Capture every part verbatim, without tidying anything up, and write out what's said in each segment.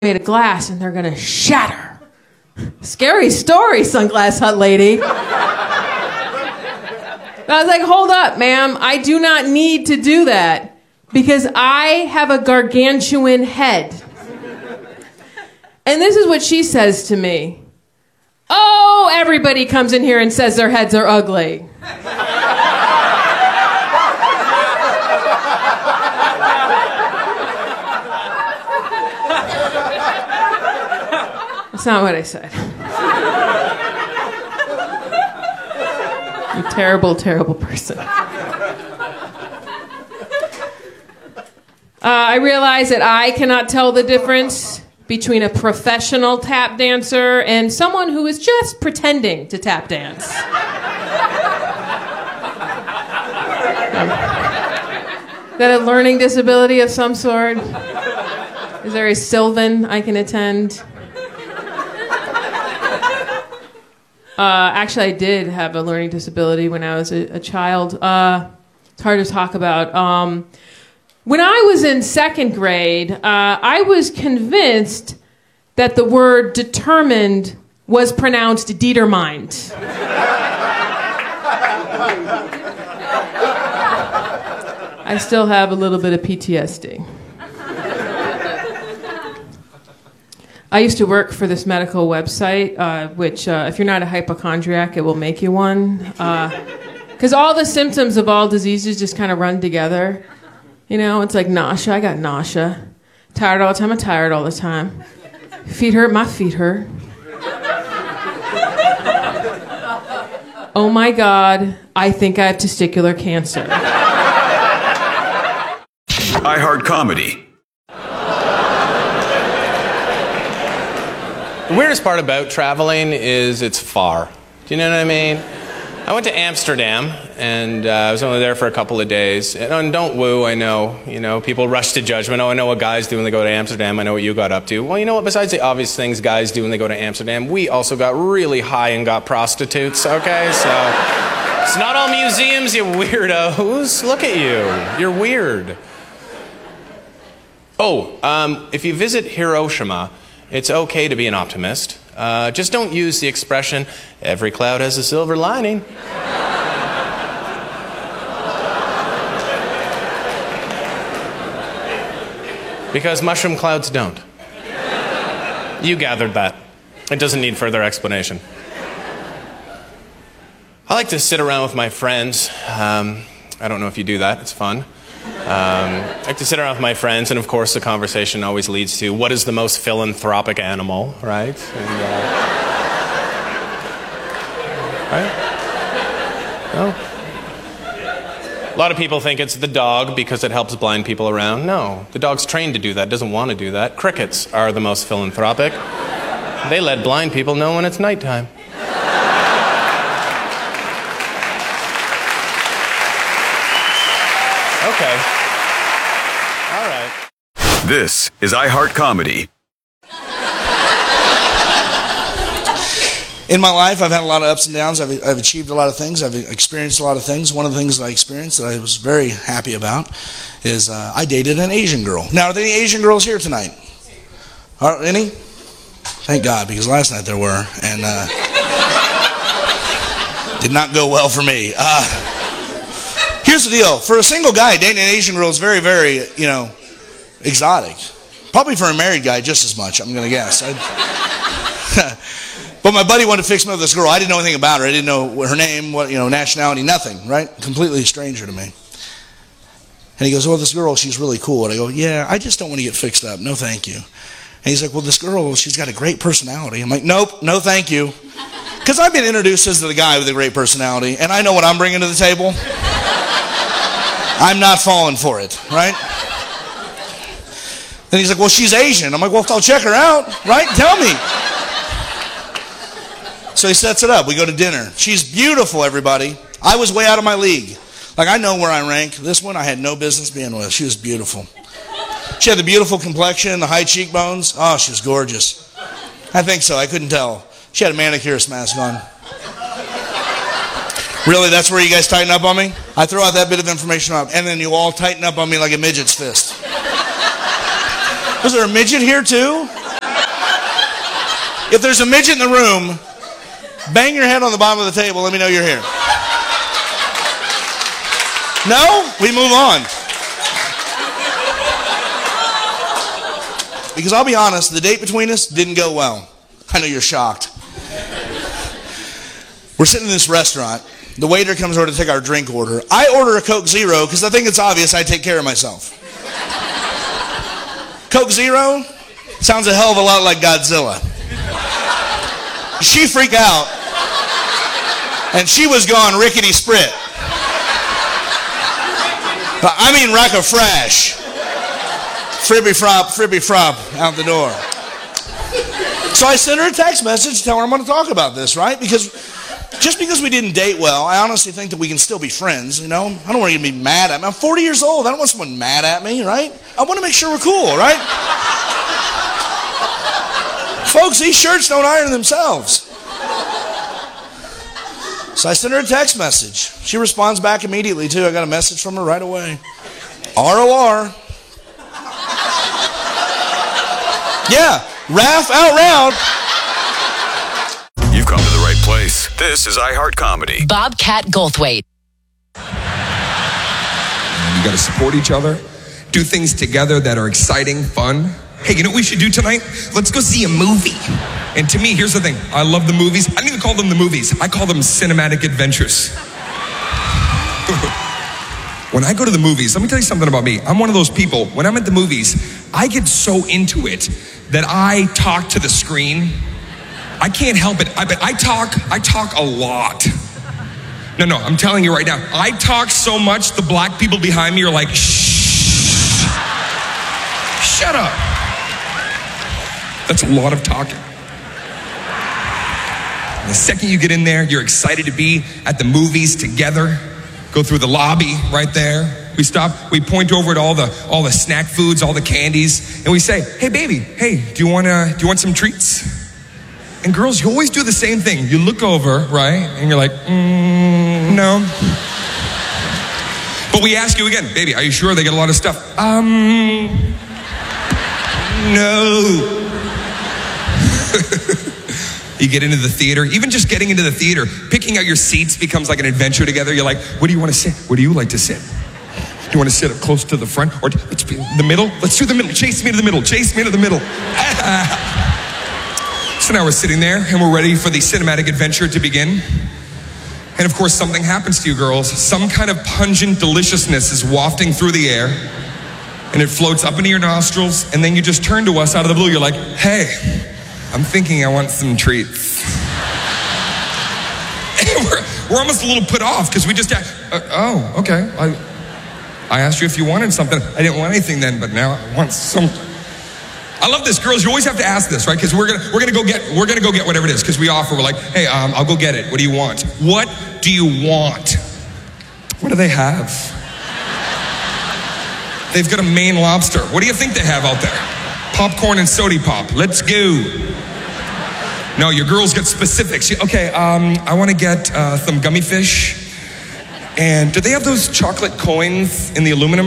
made of glass and they're gonna shatter. Scary story, Sunglass Hut lady. I was like, hold up, ma'am. I do not need to do that because I have a gargantuan head. And this is what she says to me. Oh, everybody comes in here and says their heads are ugly. That's not what I said. You terrible, terrible person. Uh, I realize that I cannot tell the difference between a professional tap dancer and someone who is just pretending to tap dance. Is that a learning disability of some sort? Is there a Sylvan I can attend? Uh, actually, I did have a learning disability when I was a, a child. Uh, it's hard to talk about. Um, when I was in second grade, uh, I was convinced that the word determined was pronounced determined. I still have a little bit of P T S D. I used to work for this medical website, uh, which, uh, if you're not a hypochondriac, it will make you one. Because uh, all the symptoms of all diseases just kind of run together. You know, it's like nausea. I got nausea. Tired all the time. I'm tired all the time. Feet hurt. My feet hurt. Oh, my God. I think I have testicular cancer. iHeart Comedy. The weirdest part about traveling is it's far. Do you know what I mean? I went to Amsterdam, and uh, I was only there for a couple of days. And, and don't woo, I know. You know, people rush to judgment. Oh, I know what guys do when they go to Amsterdam. I know what you got up to. Well, you know what? Besides the obvious things guys do when they go to Amsterdam, we also got really high and got prostitutes, okay? So, it's not all museums, you weirdos. Look at you. You're weird. Oh, um, if you visit Hiroshima, it's okay to be an optimist. Uh, just don't use the expression, every cloud has a silver lining. Because mushroom clouds don't. You gathered that. It doesn't need further explanation. I like to sit around with my friends. Um, I don't know if you do that. It's fun. Um, I like to sit around with my friends, and of course the conversation always leads to what is the most philanthropic animal, right? And, uh, right? No? A lot of people think it's the dog because it helps blind people around. No, the dog's trained to do that, doesn't want to do that. Crickets are the most philanthropic. They let blind people know when it's nighttime. Okay. All right. This is iHeart Comedy. In my life, I've had a lot of ups and downs. I've, I've achieved a lot of things. I've experienced a lot of things. One of the things that I experienced that I was very happy about is uh, I dated an Asian girl. Now, are there any Asian girls here tonight? Are any? Thank God, because last night there were, and uh, did not go well for me. Uh, Here's the deal. For a single guy, dating an Asian girl is very, very, you know, exotic. Probably for a married guy just as much, I'm going to guess. But my buddy wanted to fix me with this girl. I didn't know anything about her. I didn't know her name, what, you know, nationality, nothing, right? Completely a stranger to me. And he goes, well, this girl, she's really cool. And I go, yeah, I just don't want to get fixed up. No, thank you. And he's like, well, this girl, she's got a great personality. I'm like, nope, no, thank you. Because I've been introduced as the guy with a great personality, and I know what I'm bringing to the table. I'm not falling for it, right? Then he's like, well, she's Asian. I'm like, well, I'll check her out, right? Tell me. So he sets it up. We go to dinner. She's beautiful, everybody. I was way out of my league. Like, I know where I rank. This one I had no business being with. She was beautiful. She had the beautiful complexion, the high cheekbones. Oh, she was gorgeous. I think so. I couldn't tell. She had a manicurist mask on. Really, that's where you guys tighten up on me? I throw out that bit of information up, and then you all tighten up on me like a midget's fist. Was there a midget here too? If there's a midget in the room, bang your head on the bottom of the table. Let me know you're here. No? We move on. Because I'll be honest, the date between us didn't go well. I know you're shocked. We're sitting in this restaurant. The waiter comes over to take our drink order. I order a Coke Zero because I think it's obvious I take care of myself. Coke Zero sounds a hell of a lot like Godzilla. She freaked out, and she was gone rickety sprit. I mean rack of frash. Fribby frop, fribby frop, out the door. So I sent her a text message to tell her I'm going to talk about this, right? Because just because we didn't date well, I honestly think that we can still be friends, you know? I don't want you to be mad at me. I'm forty years old. I don't want someone mad at me, right? I want to make sure we're cool, right? Folks, these shirts don't iron themselves. So I sent her a text message. She responds back immediately, too. I got a message from her right away. R O R. Yeah, Raph out round. You've come to the right place. This is iHeart Comedy. Bobcat Goldthwait. You got to support each other, do things together that are exciting, fun. Hey, you know what we should do tonight? Let's go see a movie. And to me, here's the thing. I love the movies. I don't even call them the movies. I call them cinematic adventures. When I go to the movies, let me tell you something about me. I'm one of those people, when I'm at the movies, I get so into it that I talk to the screen. I can't help it. I, but I talk, I talk a lot. No, no, I'm telling you right now. I talk so much, the black people behind me are like, shh, shut up. That's a lot of talking. The second you get in there, you're excited to be at the movies together. Go through the lobby right there. We stop, we point over at all the all the snack foods, all the candies, and we say, hey baby, hey, do you wanna do you want some treats? And girls, you always do the same thing. You look over, right? And you're like, mm, no. But we ask you again, baby, are you sure they get a lot of stuff? Um, no. You get into the theater, even just getting into the theater, picking out your seats becomes like an adventure together. You're like, where do you want to sit? Where do you like to sit? Do you want to sit up close to the front? Or let's be in the middle? Let's do the middle. Chase me to the middle. Chase me to the middle. So now we're sitting there and we're ready for the cinematic adventure to begin. And of course, something happens to you girls. Some kind of pungent deliciousness is wafting through the air and it floats up into your nostrils. And then you just turn to us out of the blue. You're like, hey, I'm thinking I want some treats. And we're, we're almost a little put off because we just, uh, oh, okay. I, I asked you if you wanted something. I didn't want anything then, but now I want something. I love this, girls. You always have to ask this, right? Because we're gonna we're gonna go get we're gonna go get whatever it is. Because we offer, we're like, hey, um, I'll go get it. What do you want? What do you want? What do they have? They've got a Maine lobster. What do you think they have out there? Popcorn and soda pop. Let's go. No, your girls get specifics. Okay, um, I want to get uh, some gummy fish. And do they have those chocolate coins in the aluminum?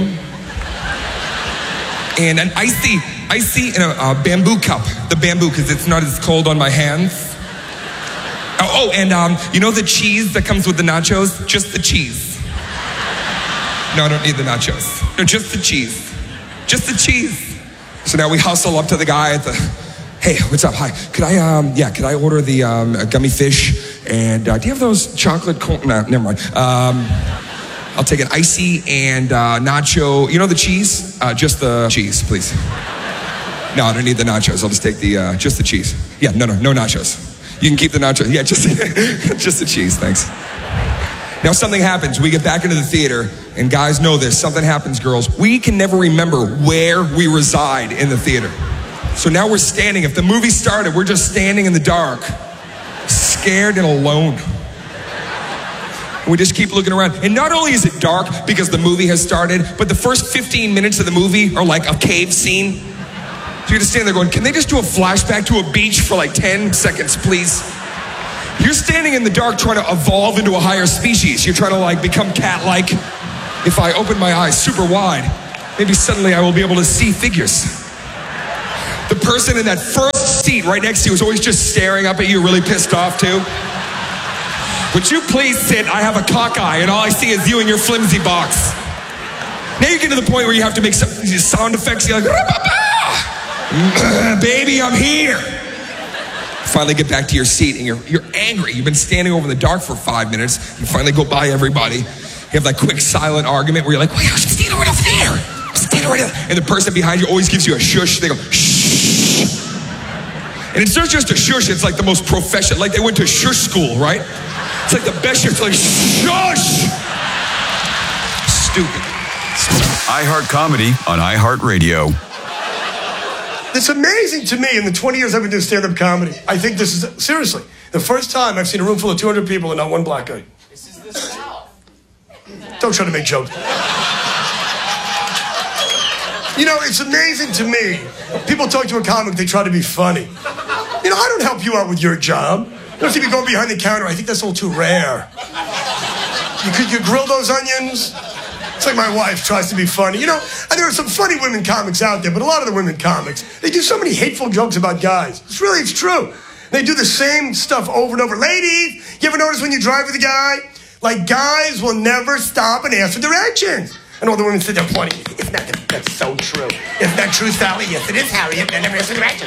And an icy, icy in a uh, bamboo cup. The bamboo, because it's not as cold on my hands. Oh, oh and um, you know the cheese that comes with the nachos? Just the cheese. No, I don't need the nachos. No, just the cheese. Just the cheese. So now we hustle up to the guy at the, hey, what's up? Hi, could I, um, yeah, could I order the um, gummy fish? And uh, do you have those chocolate corn? No, never mind. Um, I'll take an icy and uh, nacho. You know the cheese? Uh, just the cheese, please. No, I don't need the nachos. I'll just take the, uh, just the cheese. Yeah, no, no, no nachos. You can keep the nachos. Yeah, just, just the cheese, thanks. Now something happens. We get back into the theater, and guys know this. Something happens, girls. We can never remember where we reside in the theater. So now we're standing. If the movie started, we're just standing in the dark, scared and alone. We just keep looking around. And not only is it dark because the movie has started, but the first fifteen minutes of the movie are like a cave scene. So you're just standing there going, can they just do a flashback to a beach for like ten seconds, please? You're standing in the dark trying to evolve into a higher species. You're trying to like become cat-like. If I open my eyes super wide, maybe suddenly I will be able to see figures. The person in that first seat right next to you is always just staring up at you, really pissed off too. Would you please sit? I have a cockeye and all I see is you in your flimsy box. Now you get to the point where you have to make some sound effects. You're like, baby, I'm here. Finally get back to your seat and you're you're angry. You've been standing over in the dark for five minutes. You finally go by everybody. You have that quick silent argument where you're like, wait, I'm standing right over there. I'm standing right over there. And the person behind you always gives you a shush. They go, shh. And it's not just a shush, it's like the most professional, like they went to shush school, right? It's like the best shit. It's like, shush. Stupid. iHeart Comedy on iHeartRadio. It's amazing to me in the twenty years I've been doing stand-up comedy. I think this is, seriously, the first time I've seen a room full of two hundred people and not one black guy. This is the South. Don't try to make jokes. You know, it's amazing to me. People talk to a comic, they try to be funny. You know, I don't help you out with your job. You don't see me go behind the counter. I think that's a little too rare. You could you grill those onions? It's like my wife tries to be funny. You know, and there are some funny women comics out there, but a lot of the women comics, they do so many hateful jokes about guys. It's really, it's true. They do the same stuff over and over. Ladies, you ever notice when you drive with a guy? Like, guys will never stop and ask for directions. And all the women sit there pointing. Isn't that, the, that's so true. Isn't that true, Sally? Yes, it is, Harriet. They never ask for directions.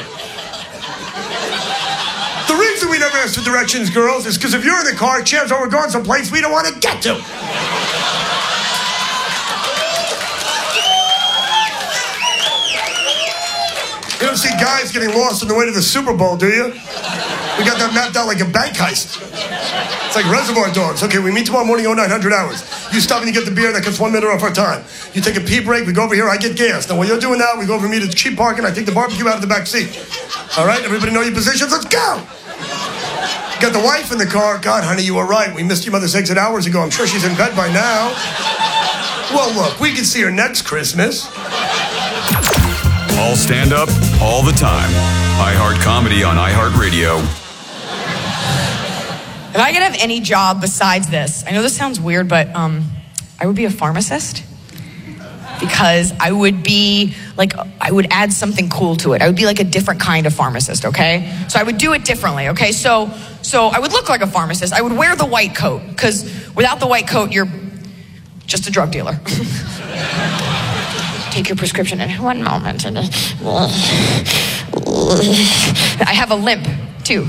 The reason we never ask for directions, girls, is because if you're in the car, chances are we're going someplace we don't want to get to. You don't see guys getting lost on the way to the Super Bowl, do you? We got that mapped out like a bank heist. It's like Reservoir Dogs. Okay, we meet tomorrow morning, oh nine hundred hours. You stop and you get the beer, that cuts one minute off our time. You take a pee break, we go over here, I get gas. Now, while you're doing that, we go over and meet at cheap parking, I take the barbecue out of the back seat. All right, everybody know your positions? Let's go! You got the wife in the car. God, honey, you were right. We missed your mother's exit hours ago. I'm sure she's in bed by now. Well, look, we can see her next Christmas. All stand up, all the time. iHeart Comedy on iHeartRadio. If I could have any job besides this, I know this sounds weird, but um, I would be a pharmacist. Because I would be, like, I would add something cool to it. I would be like a different kind of pharmacist, okay? So I would do it differently, okay? So, so I would look like a pharmacist. I would wear the white coat, because without the white coat, you're just a drug dealer. Take your prescription in one moment. And I have a limp, too.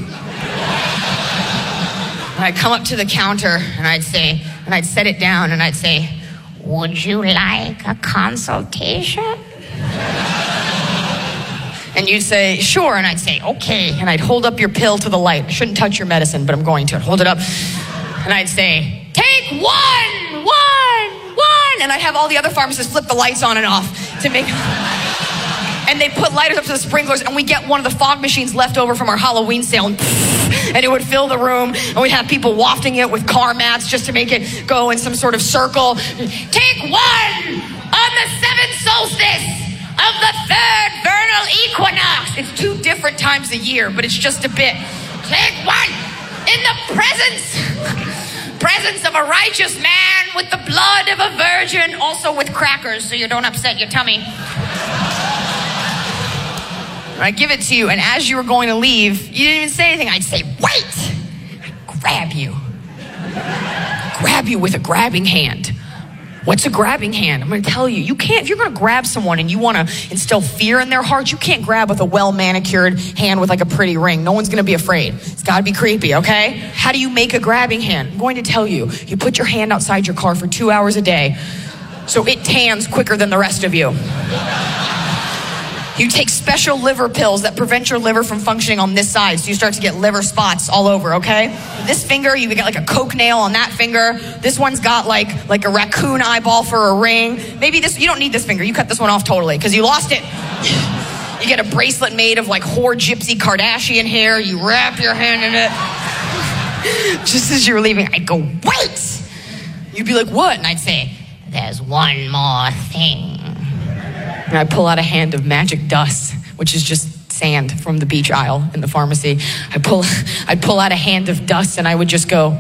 And I'd come up to the counter, and I'd say, and I'd set it down, and I'd say, would you like a consultation? And you'd say, sure, and I'd say, okay. And I'd hold up your pill to the light. I shouldn't touch your medicine, but I'm going to. I'd hold it up, and I'd say, take one, one, one. And I'd have all the other pharmacists flip the lights on and off to make... And they put lighters up to the sprinklers, and we get one of the fog machines left over from our Halloween sale, and, and it would fill the room, and we'd have people wafting it with car mats just to make it go in some sort of circle. Take one on the seventh solstice of the third vernal equinox. It's two different times a year, but it's just a bit. Take one in the presence, presence of a righteous man with the blood of a virgin, also with crackers, so you don't upset your tummy. I give it to you, and as you were going to leave, you didn't even say anything. I'd say, wait! I'd grab you. Grab you with a grabbing hand. What's a grabbing hand? I'm going to tell you. You can't, if you're going to grab someone and you want to instill fear in their heart, you can't grab with a well-manicured hand with like a pretty ring. No one's going to be afraid. It's got to be creepy, okay? How do you make a grabbing hand? I'm going to tell you. You put your hand outside your car for two hours a day so it tans quicker than the rest of you. You take special liver pills that prevent your liver from functioning on this side, so you start to get liver spots all over, okay? This finger, you get like a coke nail on that finger. This one's got like, like a raccoon eyeball for a ring. Maybe this, you don't need this finger. You cut this one off totally, because you lost it. You get a bracelet made of like whore gypsy Kardashian hair. You wrap your hand in it. Just as you were leaving, I'd go, wait! You'd be like, what? And I'd say, there's one more thing. And I pull out a hand of magic dust, which is just sand from the beach aisle in the pharmacy. I pull, I'd pull out a hand of dust, and I would just go.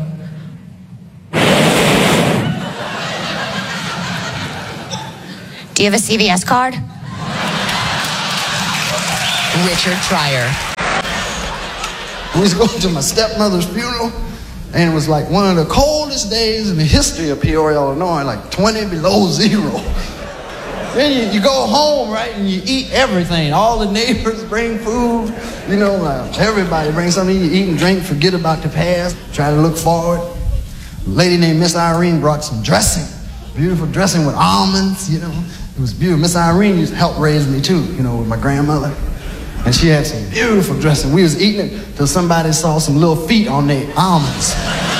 Do you have a C V S card? Richard Tryer. We was going to my stepmother's funeral, and it was like one of the coldest days in the history of Peoria, Illinois, like twenty below zero. Then you, you go home, right, and you eat everything. All the neighbors bring food. You know, uh, everybody brings something. You eat and drink, forget about the past, try to look forward. A lady named Miss Irene brought some dressing, beautiful dressing with almonds, you know. It was beautiful. Miss Irene used to help raise me, too, you know, with my grandmother. And she had some beautiful dressing. We was eating it till somebody saw some little feet on their almonds.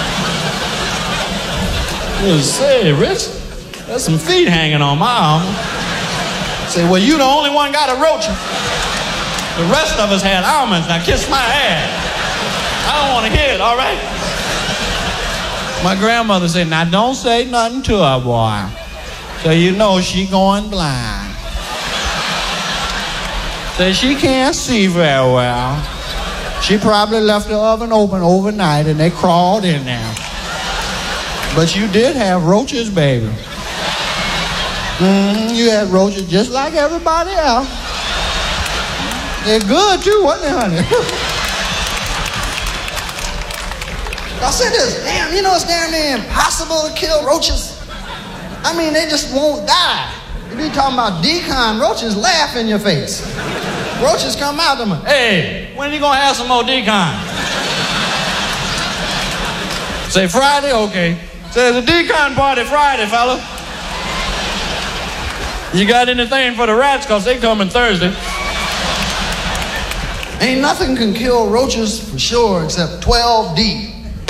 You say, Rich, there's some feet hanging on my almond. Say, well, you the only one got a roach. The rest of us had almonds. Now kiss my ass. I don't want to hear it, all right? My grandmother said, now don't say nothing to her, boy. So you know she going blind. Say she can't see very well. She probably left the oven open overnight and they crawled in there. But you did have roaches, baby. Mm-hmm, you had roaches just like everybody else. They're good too, wasn't they, honey? I said this, damn, you know it's damn near impossible to kill roaches. I mean, they just won't die. If you talking about decon, roaches laugh in your face. Roaches come out to me. Hey, when are you gonna have some more decon? Say Friday? Okay. Say it's a decon party Friday, fella. You got anything for the rats? Cause they coming Thursday. Ain't nothing can kill roaches for sure except twelve D.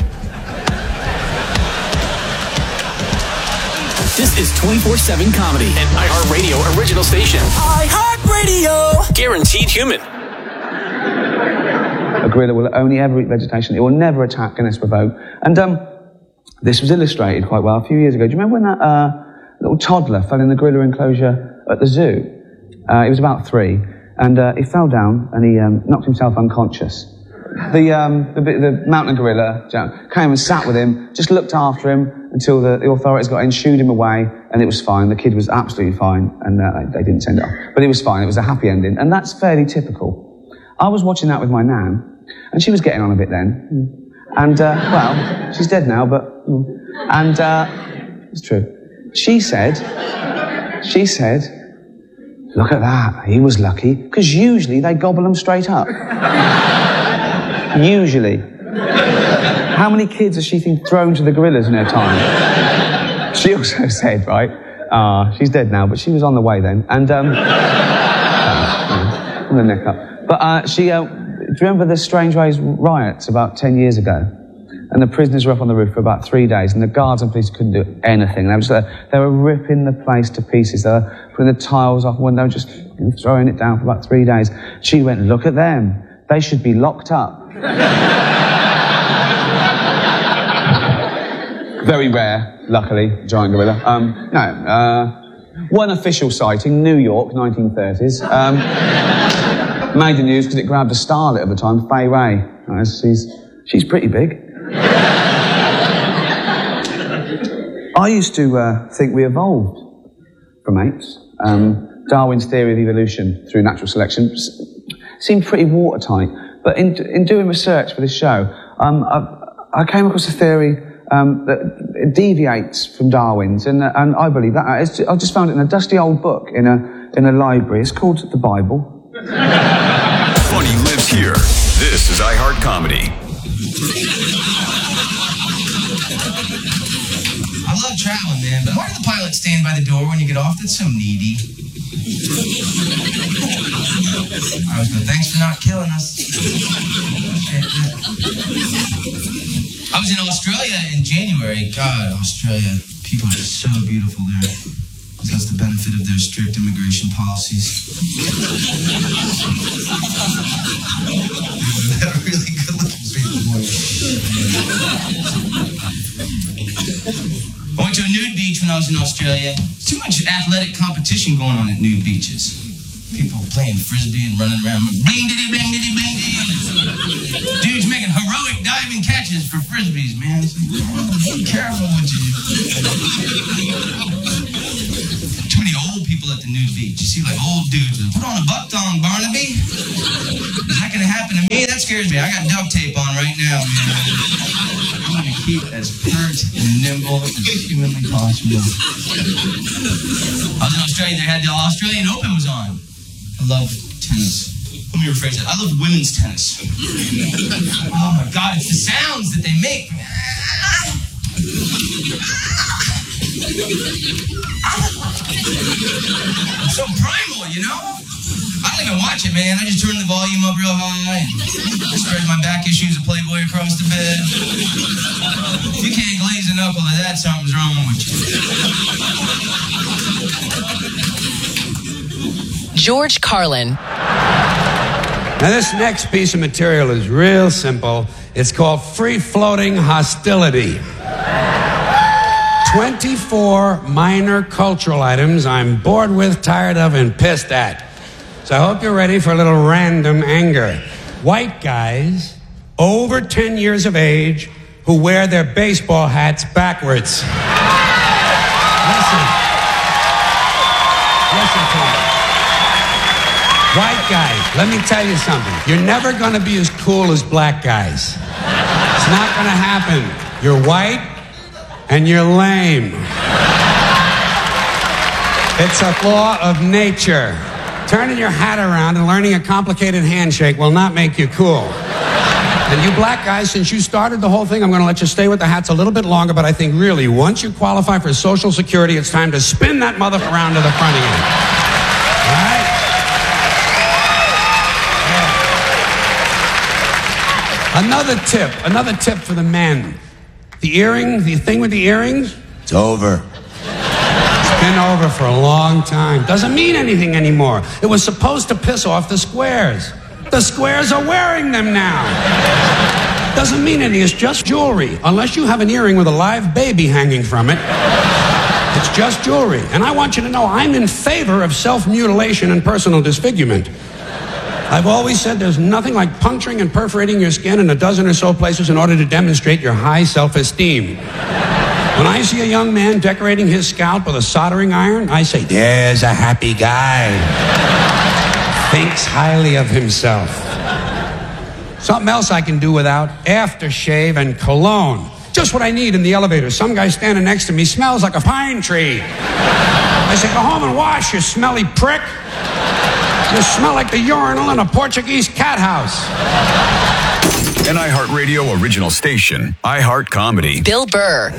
This is twenty-four seven Comedy, an iHeartRadio original station. iHeartRadio! Guaranteed human. A gorilla will only ever eat vegetation. It will never attack unless provoked. And um, this was illustrated quite well a few years ago. Do you remember when that uh, little toddler fell in the gorilla enclosure at the zoo? Uh, he was about three. And uh, he fell down and he um, knocked himself unconscious. The, um, the, the mountain gorilla came and sat with him, just looked after him until the, the authorities got in, shooed him away, and it was fine. The kid was absolutely fine, and uh, they didn't send it off. But it was fine. It was a happy ending, and that's fairly typical. I was watching that with my nan, and she was getting on a bit then. And, uh, well, she's dead now, but... And, uh, it's true. She said, she said, look at that, he was lucky, because usually they gobble them straight up. Usually. How many kids has she been thrown to the gorillas in her time? She also said, right, ah, uh, she's dead now, but she was on the way then, and, um, uh, from the neck up. But, uh, she, uh, do you remember the Strangeways riots about ten years ago? And the prisoners were up on the roof for about three days, and the guards and police couldn't do anything. They were just, uh, they were ripping the place to pieces. They were putting the tiles off the window, just throwing it down for about three days. She went, look at them. They should be locked up. Very rare, luckily, giant gorilla. Um, no, uh, one official sighting, New York, nineteen thirties. Um, made the news because it grabbed a starlet at the time, Fay Ray. Uh, she's, she's pretty big. I used to uh, think we evolved from apes. Um, Darwin's theory of evolution through natural selection seemed pretty watertight. But in, in doing research for this show, um, I, I came across a theory um, that deviates from Darwin's, and, uh, and I believe that. It's, I just found it in a dusty old book in a in a library. It's called the Bible. Funny lives here. This is iHeart Comedy. I love traveling, man, but why do the pilots stand by the door when you get off? That's so needy. I was going, thanks for not killing us. I was in Australia in January. God, Australia, people are so beautiful there. That's the benefit of their strict immigration policies. They're really good looking people. I went to a nude beach when I was in Australia. Too much athletic competition going on at nude beaches. People playing frisbee and running around. Bling diddy, bling diddy, bling diddy. Dudes making heroic diving catches for frisbees, man. It's like, oh, be careful what you do. Too many old people people at the nude beach. You see like old dudes with, put on a buck thong, Barnaby. Is that gonna happen to me? That scares me. I got duct tape on right now, man. I'm gonna keep as pert and nimble as humanly possible. I was in Australia, they had the Australian Open was on. I love tennis. Let me rephrase that. I love women's tennis. Oh my God, it's the sounds that they make. It's so primal, you know? I don't even watch it, man. I just turn the volume up real high and spread my back issues of Playboy across the bed. If you can't glaze a knuckle to that, something's wrong with you. George Carlin. Now, this next piece of material is real simple. It's called Free Floating Hostility. twenty-four minor cultural items I'm bored with, tired of, and pissed at. So I hope you're ready for a little random anger. White guys over ten years of age who wear their baseball hats backwards. Listen. Listen to me. White guys, let me tell you something. You're never going to be as cool as black guys. It's not going to happen. You're white and you're lame. It's a law of nature. Turning your hat around and learning a complicated handshake will not make you cool. And you black guys, since you started the whole thing, I'm going to let you stay with the hats a little bit longer, but I think really, once you qualify for Social Security, it's time to spin that mother around to the front again. All right? Another tip, another tip for the men. The earring, the thing with the earrings, it's over. It's been over for a long time. Doesn't mean anything anymore. It was supposed to piss off the squares. The squares are wearing them now. Doesn't mean anything, it's just jewelry. Unless you have an earring with a live baby hanging from it. It's just jewelry. And I want you to know I'm in favor of self-mutilation and personal disfigurement. I've always said there's nothing like puncturing and perforating your skin in a dozen or so places in order to demonstrate your high self-esteem. When I see a young man decorating his scalp with a soldering iron, I say, there's a happy guy. Thinks highly of himself. Something else I can do without, aftershave and cologne. Just what I need in the elevator. Some guy standing next to me smells like a pine tree. I say, go home and wash, you smelly prick. You smell like the urinal in a Portuguese cat house. An iHeartRadio original station, iHeart Comedy. Bill Burr.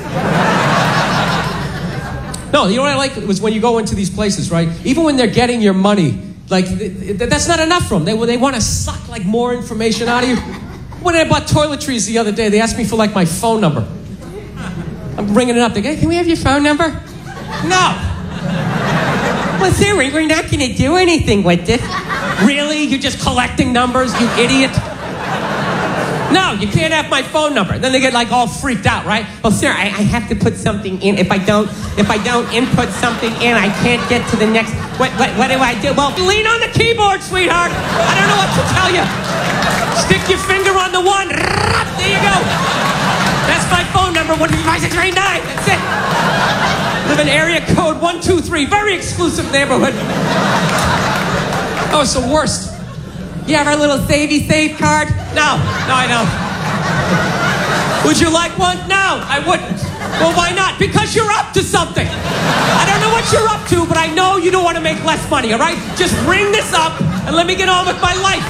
No, you know what I like was when you go into these places, right? Even when they're getting your money, like, th- th- that's not enough for them. They, they want to suck, like, more information out of you. When I bought toiletries the other day, they asked me for, like, my phone number. I'm ringing it up. They go, hey, can we have your phone number? No. Well, Siri, we're not going to do anything with this. Really? You're just collecting numbers, you idiot? No, you can't have my phone number. Then they get like all freaked out, right? Well, sir, I, I have to put something in. If I don't, if I don't input something in, I can't get to the next. What, what, what do I do? Well, lean on the keyboard, sweetheart. I don't know what to tell you. Stick your finger on the one. There you go. That's my phone number. One two five six three nine. That's it. Live in area code one two three. Very exclusive neighborhood. Oh, it's the worst. You have our little savey save card? No, no, I don't. Would you like one? No, I wouldn't. Well, why not? Because you're up to something. I don't know what you're up to, but I know you don't want to make less money, all right? Just ring this up and let me get on with my life.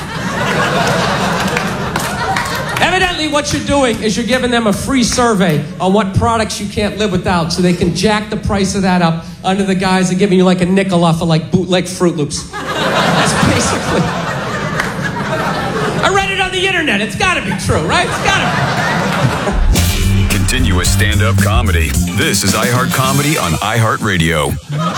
Evidently, what you're doing is you're giving them a free survey on what products you can't live without so they can jack the price of that up under the guise of giving you like a nickel off of like bootleg Fruit Loops. That's basically... I read it on the internet. It's got to be true, right? It's got to be. Continuous stand-up comedy. This is iHeart Comedy on iHeartRadio.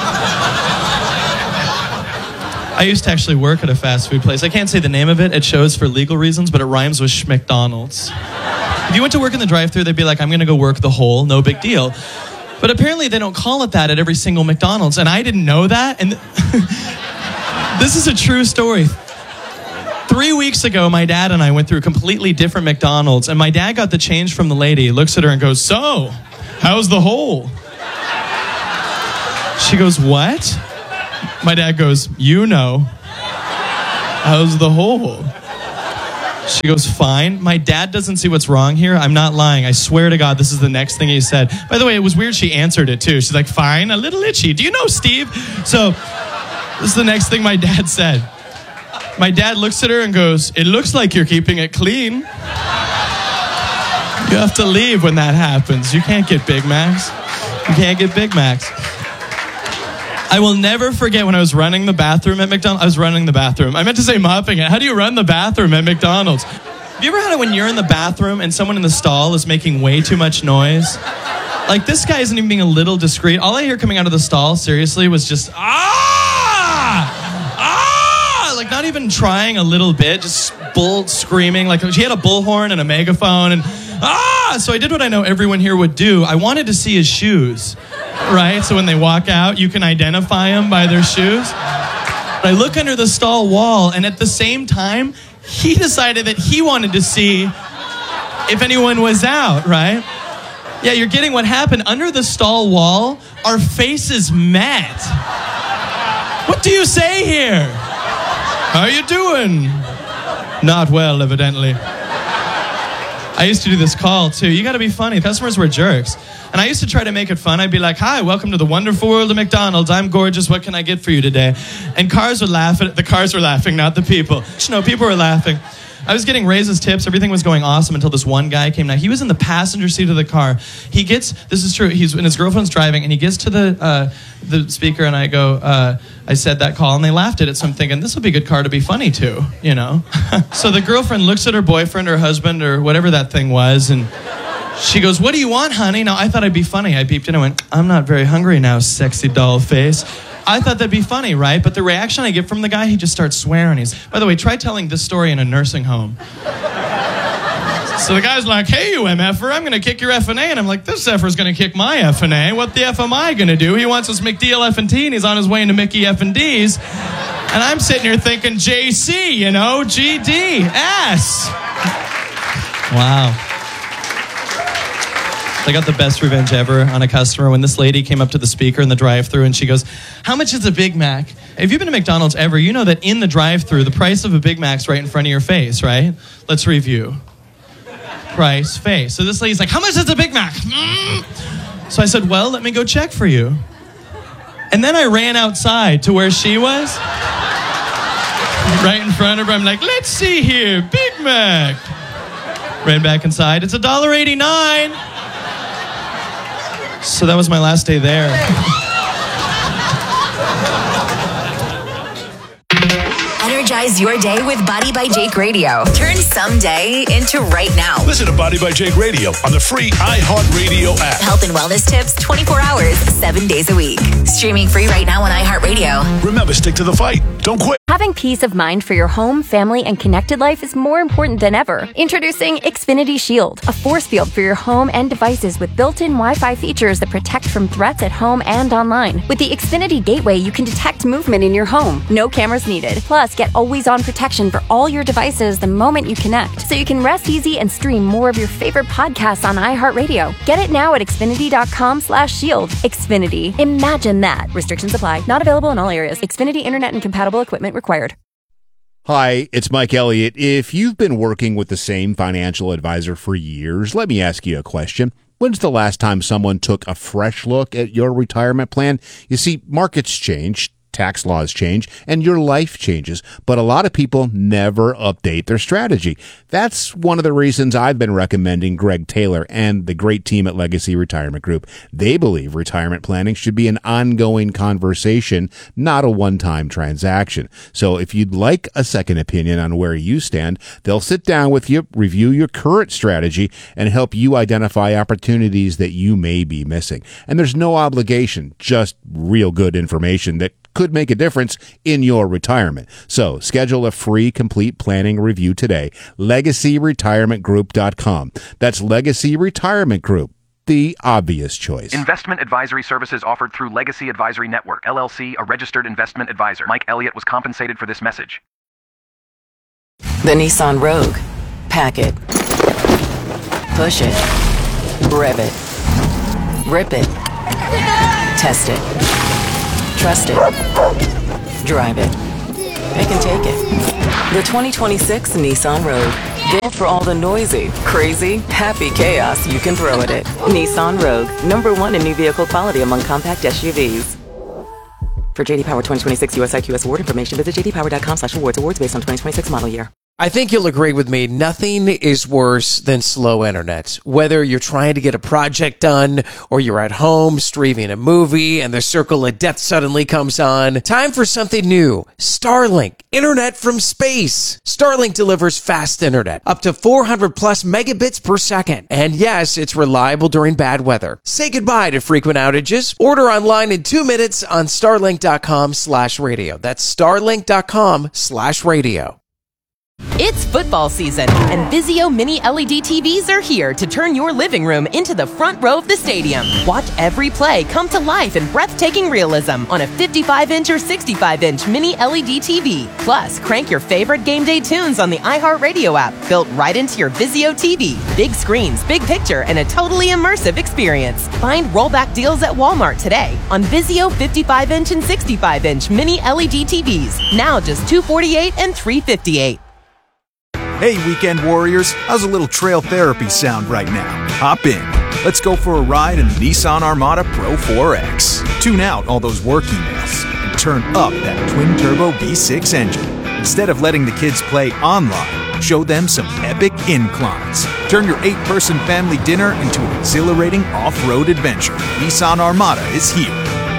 I used to actually work at a fast food place. I can't say the name of it. It shows for legal reasons, but it rhymes with Schmcdonald's. If you went to work in the drive-thru, they'd be like, I'm going to go work the hole. No big deal. But apparently they don't call it that at every single McDonald's, and I didn't know that. And this is a true story. Three weeks ago, my dad and I went through a completely different McDonald's, and my dad got the change from the lady, looks at her and goes, so, how's the hole? She goes, what? My dad goes, you know. How's the hole? She goes, fine. My dad doesn't see what's wrong here. I'm not lying. I swear to God, this is the next thing he said. By the way, it was weird she answered it too. She's like, fine, a little itchy. Do you know Steve? So this is the next thing my dad said. My dad looks at her and goes, it looks like you're keeping it clean. You have to leave when that happens. You can't get Big Macs. You can't get Big Macs. I will never forget when I was running the bathroom at McDonald's. I was running the bathroom. I meant to say mopping it. How do you run the bathroom at McDonald's? Have you ever had it when you're in the bathroom and someone in the stall is making way too much noise? Like, this guy isn't even being a little discreet. All I hear coming out of the stall, seriously, was just, ah! Ah! Like, not even trying a little bit, just bull screaming. Like, she had a bullhorn and a megaphone and, ah! So I did what I know everyone here would do. I wanted to see his shoes. Right? So when they walk out, you can identify them by their shoes. But I look under the stall wall, and at the same time, he decided that he wanted to see if anyone was out, right? Yeah, you're getting what happened. Under the stall wall, our faces met. What do you say here? How you doing? Not well, evidently. I used to do this call, too. You got to be funny. Customers were jerks. And I used to try to make it fun. I'd be like, hi, welcome to the wonderful world of McDonald's. I'm gorgeous. What can I get for you today? And cars would laugh. At it. The cars were laughing, not the people. No, people were laughing. I was getting raises, tips. Everything was going awesome until this one guy came. Now, he was in the passenger seat of the car. He gets, this is true, he's and his girlfriend's driving, and he gets to the uh, the speaker, and I go, uh, I said that call, and they laughed at it. So I'm thinking, this will be a good car to be funny to, you know? So the girlfriend looks at her boyfriend or husband or whatever that thing was, and she goes, what do you want, honey? Now, I thought I'd be funny. I beeped in and went, I'm not very hungry now, sexy doll face. I thought that'd be funny, right? But the reaction I get from the guy, he just starts swearing. He's, by the way, try telling this story in a nursing home. So the guy's like, hey, you M F-er, I'm going to kick your F and A. And I'm like, this F-er's going to kick my F and A. What the F am I going to do? He wants his McDeal F and T, and he's on his way into Mickey F and D's. And I'm sitting here thinking J C, you know, G D, S. Wow. I got the best revenge ever on a customer when this lady came up to the speaker in the drive-thru and she goes, how much is a Big Mac? If you've been to McDonald's ever, you know that in the drive-thru, the price of a Big Mac's right in front of your face, right? Let's review. Price, face. So this lady's like, how much is a Big Mac? Mm. So I said, well, let me go check for you. And then I ran outside to where she was. Right in front of her. I'm like, let's see here, Big Mac. Ran back inside. It's one dollar eighty-nine. So that was my last day there. Energize your day with Body by Jake Radio. Turn someday into right now. Listen to Body by Jake Radio on the free iHeartRadio app. Health and wellness tips twenty-four hours, seven days a week. Streaming free right now on iHeartRadio. Remember, stick to the fight. Don't quit. Having peace of mind for your home, family, and connected life is more important than ever. Introducing Xfinity Shield, a force field for your home and devices with built-in Wi-Fi features that protect from threats at home and online. With the Xfinity Gateway, you can detect movement in your home. No cameras needed. Plus, get always-on protection for all your devices the moment you connect, so you can rest easy and stream more of your favorite podcasts on iHeartRadio. Get it now at Xfinity.com slash shield. Xfinity. Imagine that. Restrictions apply. Not available in all areas. Xfinity Internet and compatible equipment required. Hi, it's Mike Elliott. If you've been working with the same financial advisor for years, let me ask you a question. When's the last time someone took a fresh look at your retirement plan? You see, markets change, tax laws change, and your life changes, but a lot of people never update their strategy. That's one of the reasons I've been recommending Greg Taylor and the great team at Legacy Retirement Group. They believe retirement planning should be an ongoing conversation, not a one-time transaction. So if you'd like a second opinion on where you stand, they'll sit down with you, review your current strategy, and help you identify opportunities that you may be missing. And there's no obligation, just real good information that could make a difference in your retirement. So schedule a free complete planning review today. legacy retirement group dot com. That's Legacy Retirement Group, the obvious choice. Investment advisory services offered through Legacy Advisory Network, L L C, a registered investment advisor. Mike Elliott was compensated for this message. The Nissan Rogue. Pack it. Push it. Rev it. Rip it. Test it. Trust it. Drive it. It can take it. The twenty twenty-six Nissan Rogue. Built for all the noisy, crazy, happy chaos you can throw at it. Nissan Rogue. Number one in new vehicle quality among compact S U Vs. For J D Power twenty twenty-six U S I Q S award information, visit j d power dot com slash awards. Awards based on twenty twenty-six model year. I think you'll agree with me. Nothing is worse than slow internet. Whether you're trying to get a project done or you're at home streaming a movie and the circle of death suddenly comes on. Time for something new. Starlink. Internet from space. Starlink delivers fast internet. Up to four hundred plus megabits per second. And yes, it's reliable during bad weather. Say goodbye to frequent outages. Order online in two minutes on starlink.com slash radio. That's starlink.com slash radio. It's football season, and Vizio Mini L E D T Vs are here to turn your living room into the front row of the stadium. Watch every play come to life in breathtaking realism on a fifty-five inch or sixty-five inch Mini L E D T V. Plus, crank your favorite game day tunes on the iHeartRadio app, built right into your Vizio T V. Big screens, big picture, and a totally immersive experience. Find rollback deals at Walmart today on Vizio fifty-five inch and sixty-five inch Mini L E D T Vs. Now just two hundred forty-eight dollars and three hundred fifty-eight dollars. Hey, weekend warriors, how's a little trail therapy sound right now? Hop in. Let's go for a ride in the Nissan Armada Pro four X. Tune out all those work emails and turn up that twin-turbo V six engine. Instead of letting the kids play online, show them some epic inclines. Turn your eight-person family dinner into an exhilarating off-road adventure. Nissan Armada is here.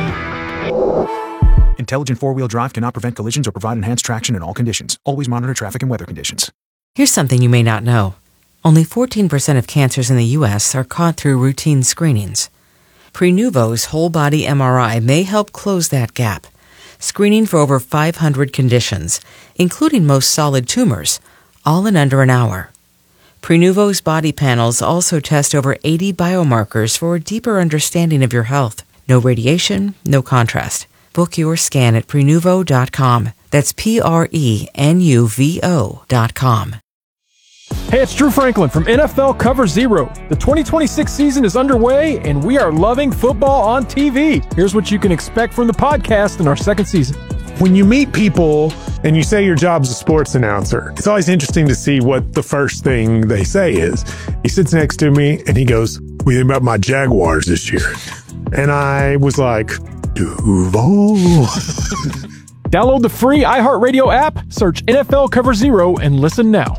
Intelligent four-wheel drive cannot prevent collisions or provide enhanced traction in all conditions. Always monitor traffic and weather conditions. Here's something you may not know. Only fourteen percent of cancers in the U S are caught through routine screenings. Prenuvo's whole-body M R I may help close that gap, screening for over five hundred conditions, including most solid tumors, all in under an hour. Prenuvo's body panels also test over eighty biomarkers for a deeper understanding of your health. No radiation, no contrast. Book your scan at Prenuvo dot com. That's P R E N U V O dot com. Hey, it's Drew Franklin from N F L Cover Zero. The twenty twenty-six season is underway, and we are loving football on T V. Here's what you can expect from the podcast in our second season. When you meet people and you say your job's a sports announcer, it's always interesting to see what the first thing they say is. He sits next to me, and he goes, "What do you think about my Jaguars this year?" And I was like, Duval. Download the free iHeartRadio app, search N F L Cover Zero, and listen now.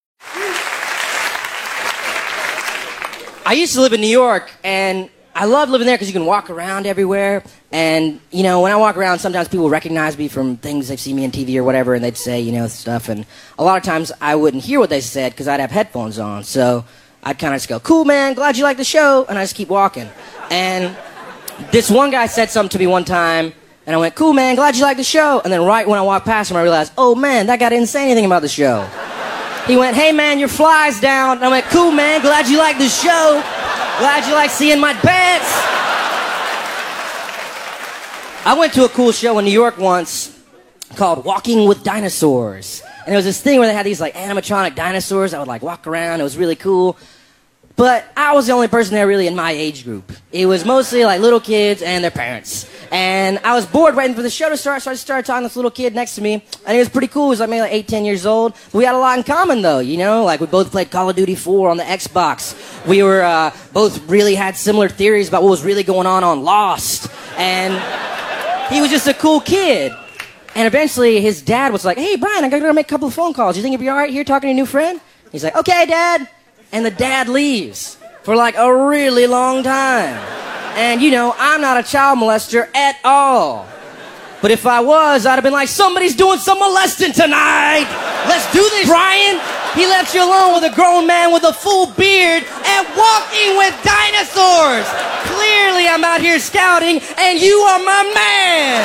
I used to live in New York, and I love living there because you can walk around everywhere. And, you know, when I walk around, sometimes people recognize me from things they've seen me on T V or whatever, and they'd say, you know, stuff. And a lot of times I wouldn't hear what they said because I'd have headphones on. So I'd kind of just go, "Cool, man, glad you like the show," and I just keep walking. And this one guy said something to me one time, and I went, "Cool, man, glad you like the show." And then right when I walked past him, I realized, oh, man, that guy didn't say anything about the show. He went, "Hey, man, your fly's down." And I went, "Cool, man, glad you like the show. Glad you like seeing my bets." I went to a cool show in New York once called Walking with Dinosaurs. And it was this thing where they had these, like, animatronic dinosaurs that would, like, walk around. It was really cool. But I was the only person there really in my age group. It was mostly, like, little kids and their parents. And I was bored waiting for the show to start, so I just started talking to this little kid next to me. And he was pretty cool. He was like maybe like eight, ten years old. We had a lot in common, though, you know? Like, we both played Call of Duty four on the Xbox. We were uh, both really had similar theories about what was really going on on Lost. And he was just a cool kid. And eventually, his dad was like, "Hey, Brian, I gotta go make a couple of phone calls. You think it'd be all right here talking to your new friend?" He's like, "Okay, Dad." And the dad leaves for like a really long time. And, you know, I'm not a child molester at all. But if I was, I'd have been like, "Somebody's doing some molesting tonight. Let's do this, Brian." He left you alone with a grown man with a full beard and walking with dinosaurs. Clearly, I'm out here scouting, and you are my man.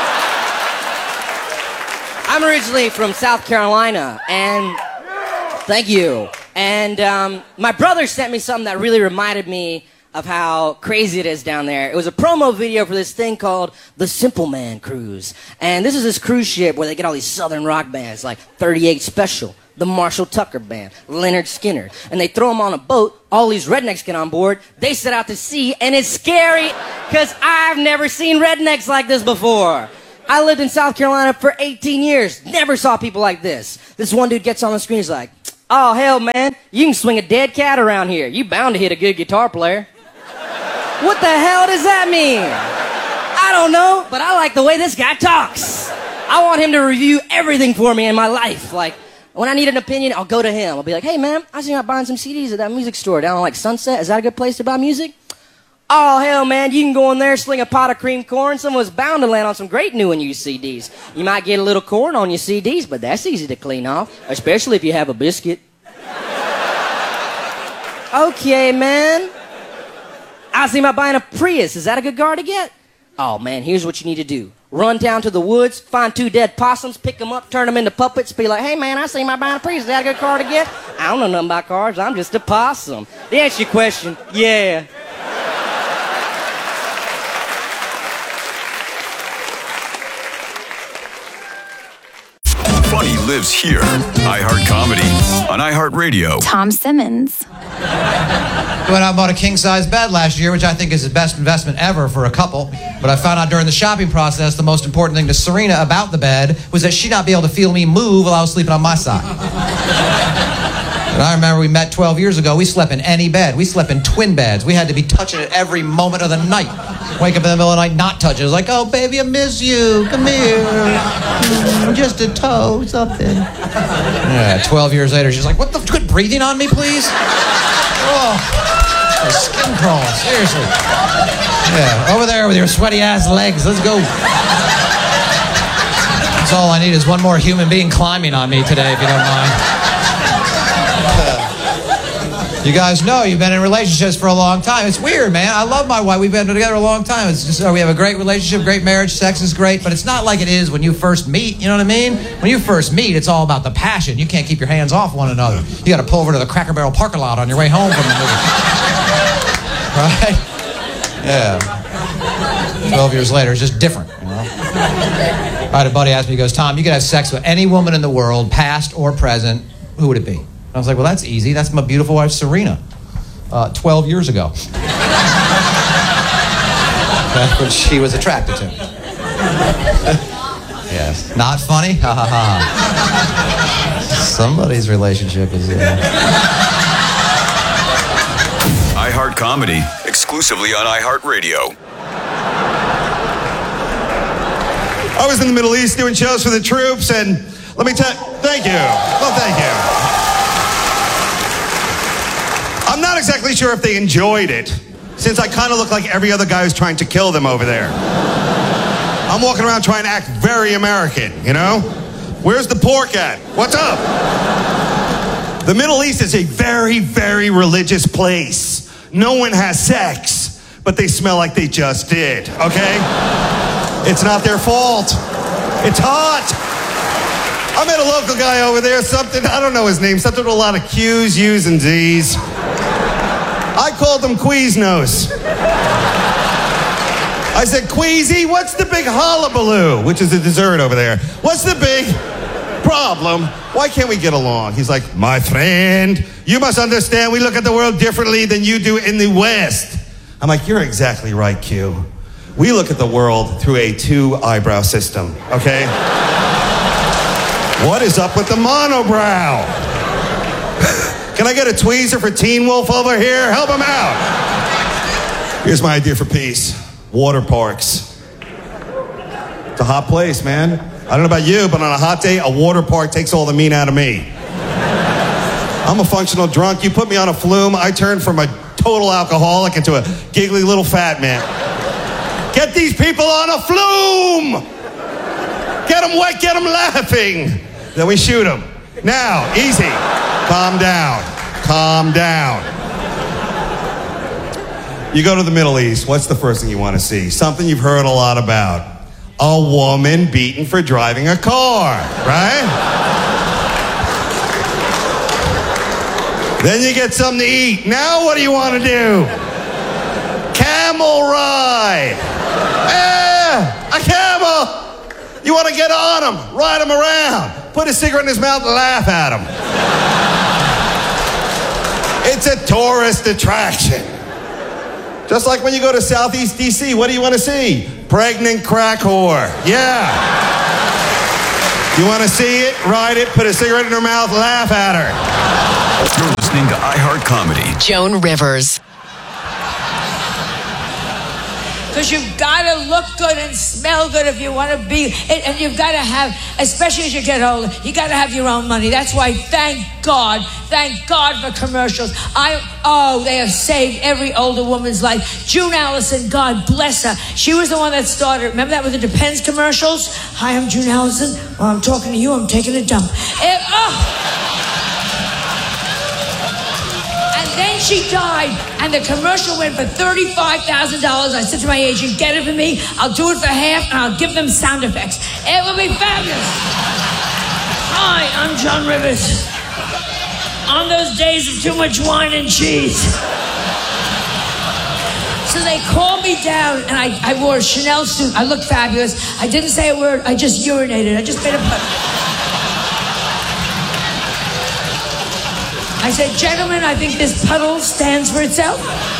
I'm originally from South Carolina, and thank you. And um, my brother sent me something that really reminded me of how crazy it is down there. It was a promo video for this thing called the Simple Man Cruise. And this is this cruise ship where they get all these southern rock bands like thirty-eight Special, the Marshall Tucker Band, Leonard Skinner. And they throw them on a boat. All these rednecks get on board. They set out to sea, and it's scary because I've never seen rednecks like this before. I lived in South Carolina for eighteen years. Never saw people like this. This one dude gets on the screen. He's like, oh, hell, man, you can swing a dead cat around here. You bound to hit a good guitar player. What the hell does that mean? I don't know, but I like the way this guy talks. I want him to review everything for me in my life. Like, when I need an opinion, I'll go to him. I'll be like, hey, man, I see you buying some C Ds at that music store down on, like, Sunset. Is that a good place to buy music? Oh, hell, man, you can go in there, sling a pot of cream corn. Someone's bound to land on some great new and used C Ds. You might get a little corn on your C Ds, but that's easy to clean off, especially if you have a biscuit. Okay, man. I see about buying a Prius. Is that a good car to get? Oh, man, here's what you need to do. Run down to the woods, find two dead possums, pick them up, turn them into puppets, be like, hey, man, I see my buying a Prius. Is that a good car to get? I don't know nothing about cars. I'm just a possum. To answer your question, yeah. Funny lives here. iHeart Comedy on iHeartRadio. Tom Simmons. I went out and bought a king-size bed last year, which I think is the best investment ever for a couple. But I found out during the shopping process, the most important thing to Serena about the bed was that she'd not be able to feel me move while I was sleeping on my side. And I remember we met twelve years ago. We slept in any bed. We slept in twin beds. We had to be touching it every moment of the night. Wake up in the middle of the night, not touch it. It was like, oh, baby, I miss you. Come here. Just a toe, something. Yeah, twelve years later, she's like, what the, quit breathing on me, please? Oh, my skin crawl, seriously. Yeah, over there with your sweaty ass legs. Let's go. That's all I need is one more human being climbing on me today, if you don't mind. You guys know you've been in relationships for a long time. It's weird, man. I love my wife. We've been together a long time. It's just, we have a great relationship, great marriage. Sex is great, but it's not like it is when you first meet. You know what I mean? When you first meet, it's all about the passion. You can't keep your hands off one another. You got to pull over to the Cracker Barrel parking lot on your way home from the movie. Right? Yeah. Twelve years later, it's just different. You know? I had a buddy ask me, he goes, Tom, you could have sex with any woman in the world, past or present. Who would it be? I was like, well, that's easy. That's my beautiful wife, Serena. Uh, twelve years ago. That's what she was attracted to. Yes. Not funny? Ha ha ha. Somebody's relationship is... Uh... iHeart Comedy, exclusively on iHeartRadio. I was in the Middle East doing shows for the troops, and let me tell you... Thank you. Well, thank you. I'm not exactly sure if they enjoyed it, since I kind of look like every other guy who's trying to kill them over there. I'm walking around trying to act very American, you know? Where's the pork at? What's up? The Middle East is a very, very religious place. No one has sex, but they smell like they just did, okay? It's not their fault. It's hot. I met a local guy over there, something, I don't know his name, something with a lot of Q's, U's, and Z's. I called him Queasnose. I said, Queasy, what's the big hullabaloo? Which is a dessert over there. What's the big problem? Why can't we get along? He's like, my friend, you must understand we look at the world differently than you do in the West. I'm like, you're exactly right, Q. We look at the world through a two-eyebrow system, okay? What is up with the monobrow? Can I get a tweezer for Teen Wolf over here? Help him out. Here's my idea for peace. Water parks. It's a hot place, man. I don't know about you, but on a hot day, a water park takes all the mean out of me. I'm a functional drunk. You put me on a flume, I turn from a total alcoholic into a giggly little fat man. Get these people on a flume! Get them wet, get them laughing. Then we shoot them. Now, easy. Calm down. Calm down. You go to the Middle East, what's the first thing you want to see? Something you've heard a lot about. A woman beaten for driving a car, right? Then you get something to eat. Now what do you want to do? Camel ride. Eh, a camel. You want to get on him, ride him around, put a cigarette in his mouth and laugh at him. It's a tourist attraction. Just like when you go to Southeast D C, what do you want to see? Pregnant crack whore. Yeah. You want to see it? Ride it, put a cigarette in her mouth, laugh at her. You're listening to iHeart Comedy. Joan Rivers. Because you've got to look good and smell good if you want to be, and you've got to have, especially as you get older, you got to have your own money. That's why, thank God, thank God for commercials. I, oh, they have saved every older woman's life. June Allison, God bless her. She was the one that started, remember that with the Depends commercials? Hi, I'm June Allison. Well, I'm talking to you, I'm taking a dump. And, oh. Then she died, and the commercial went for thirty-five thousand dollars. I said to my agent, get it for me. I'll do it for half, and I'll give them sound effects. It will be fabulous. Hi, I'm Joan Rivers. On those days of too much wine and cheese. So they called me down, and I, I wore a Chanel suit. I looked fabulous. I didn't say a word. I just urinated. I just made a... I said, gentlemen, I think this puddle stands for itself.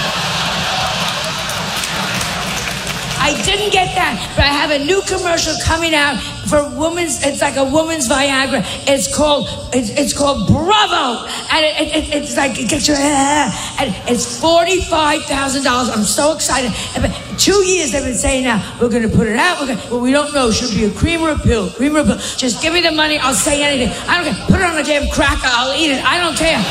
I didn't get that, but I have a new commercial coming out for women's, it's like a woman's Viagra. It's called, it's, it's called Bravo. And it, it, it, it's like, it gets you, uh, and it's forty-five thousand dollars. I'm so excited. And two years they've been saying now, we're going to put it out. We're gonna, well, we don't know. Should it be a cream or a pill? Cream or a pill? Just give me the money. I'll say anything. I don't care. Put it on a damn cracker. I'll eat it. I don't care.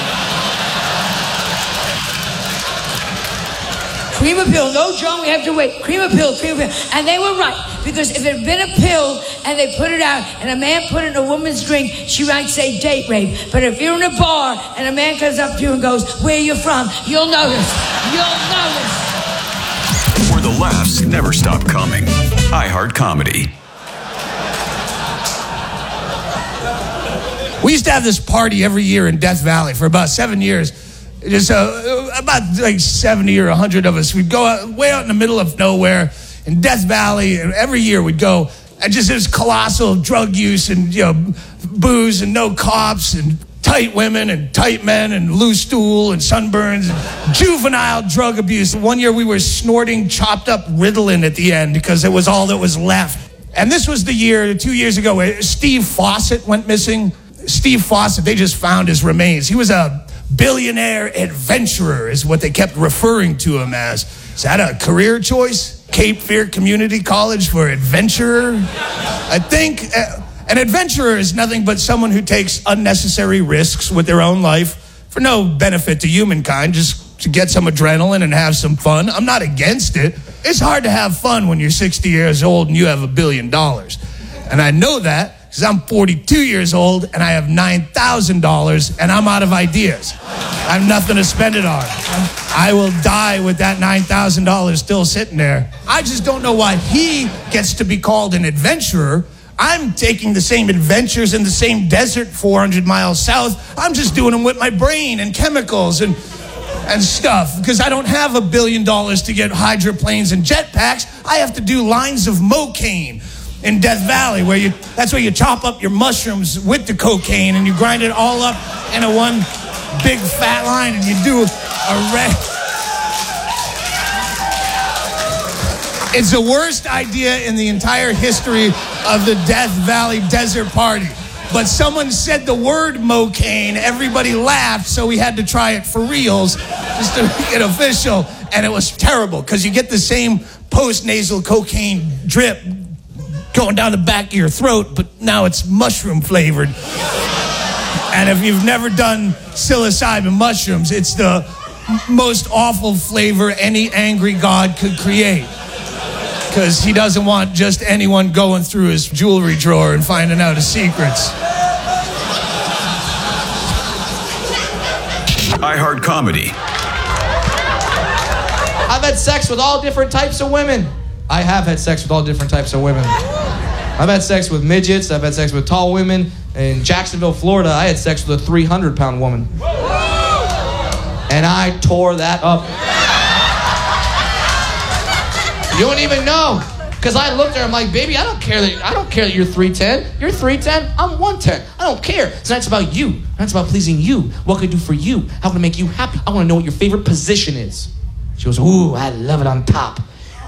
Cream or pill. No, John, we have to wait. Cream or pill, cream or pill. And they were right. Because if it had been a pill and they put it out and a man put it in a woman's drink, she might say date rape. But if you're in a bar and a man comes up to you and goes, where are you from? You'll notice. You'll notice. Where the laughs never stop coming. iHeart Comedy. We used to have this party every year in Death Valley for about seven years. Just uh, about like seventy or one hundred of us. We'd go out, way out in the middle of nowhere in Death Valley, and every year we'd go, and just this colossal drug use and, you know, booze and no cops and tight women and tight men and loose stool and sunburns and juvenile drug abuse. One year we were snorting chopped up Ritalin at the end because it was all that was left. And this was the year, two years ago, where Steve Fawcett went missing. Steve Fawcett, they just found his remains. He was a billionaire adventurer is what they kept referring to him as. Is that a career choice? Cape Fear Community College for adventurer? I think uh, an adventurer is nothing but someone who takes unnecessary risks with their own life for no benefit to humankind, just to get some adrenaline and have some fun. I'm not against it. It's hard to have fun when you're sixty years old and you have a billion dollars. And I know that because I'm forty-two years old and I have nine thousand dollars and I'm out of ideas. I have nothing to spend it on. I will die with that nine thousand dollars still sitting there. I just don't know why he gets to be called an adventurer. I'm taking the same adventures in the same desert four hundred miles south. I'm just doing them with my brain and chemicals and and stuff because I don't have a billion dollars to get hydroplanes and jetpacks. I have to do lines of mocaine in Death Valley, where you, that's where you chop up your mushrooms with the cocaine and you grind it all up into one big fat line and you do a red. It's the worst idea in the entire history of the Death Valley Desert Party. But someone said the word mocaine, everybody laughed, so we had to try it for reals, just to make it official. And it was terrible, because you get the same post-nasal cocaine drip going down the back of your throat, but now it's mushroom flavored. And if you've never done psilocybin mushrooms, it's the most awful flavor any angry god could create. Because he doesn't want just anyone going through his jewelry drawer and finding out his secrets. iHeart Comedy. I've had sex with all different types of women. I have had sex with all different types of women. I've had sex with midgets. I've had sex with tall women. In Jacksonville, Florida, I had sex with a three hundred pound woman. And I tore that up. You don't even know. Because I looked at her, I'm like, baby, I don't care that I don't care that you're three ten. You're three ten, I'm one ten. I don't care. Tonight's about you. Tonight's about pleasing you. What can I do for you? How can I make you happy? I want to know what your favorite position is. She goes, ooh, I love it on top.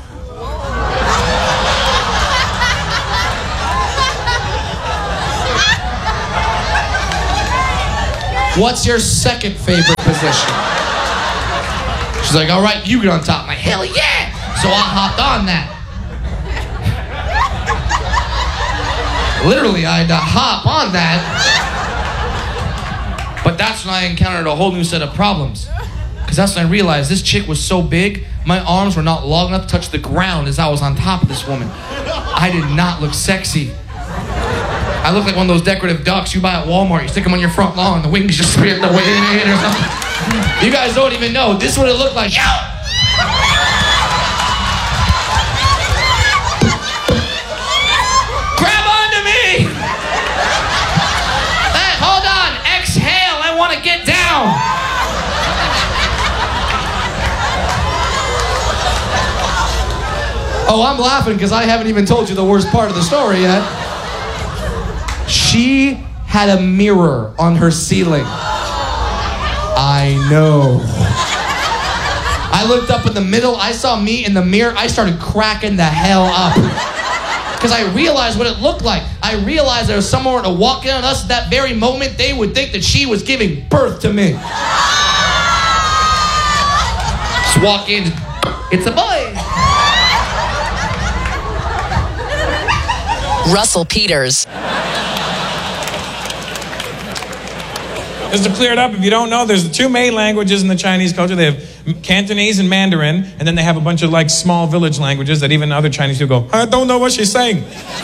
What's your second favorite position? She's like, all right, you get on top. I'm like, hell yeah! So I hopped on that. Literally, I had to hop on that. But that's when I encountered a whole new set of problems. Because that's when I realized this chick was so big, my arms were not long enough to touch the ground as I was on top of this woman. I did not look sexy. I look like one of those decorative ducks you buy at Walmart. You stick them on your front lawn, the wings just spit the wind or something. You guys don't even know. This is what it looked like. Yo! Grab onto me! Hey, hold on. Exhale. I want to get down. Oh, I'm laughing because I haven't even told you the worst part of the story yet. She had a mirror on her ceiling. I know. I looked up in the middle. I saw me in the mirror. I started cracking the hell up. Because I realized what it looked like. I realized there was someone to walk in on us at that very moment. They would think that she was giving birth to me. Just walk in. It's a boy. Russell Peters. Just to clear it up, if you don't know, there's the two main languages in the Chinese culture. They have Cantonese and Mandarin, and then they have a bunch of like small village languages that even other Chinese people go, I don't know what she's saying.